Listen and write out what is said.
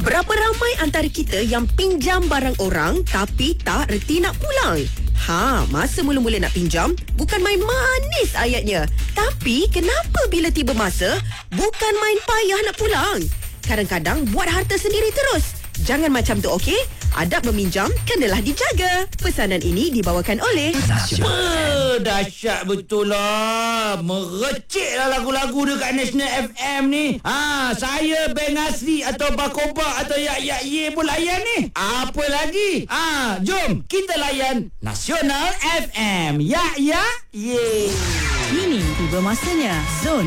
Berapa ramai antara kita yang pinjam barang orang tapi tak reti nak pulang? Masa mula-mula nak pinjam, bukan main manis ayatnya. Tapi kenapa bila tiba masa, bukan main payah nak pulang? Kadang-kadang buat harta sendiri terus. Jangan macam tu, okey? Adab meminjam kenalah dijaga. Pesanan ini dibawakan oleh Dahsyat betul lah. Merecik lah lagu-lagu dekat National FM ni. Saya Beng Asri atau Bakoba atau Yak Ye pun layan ni. Apa lagi? Jom kita layan Nasional FM. Yak Ye. Kini tiba masanya Zon